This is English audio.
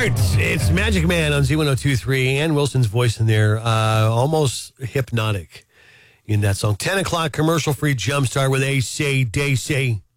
right, it's Magic Man on Z1023 and Wilson's voice in there, almost hypnotic in that song. 10 o'clock commercial-free Jumpstart with AC/DC.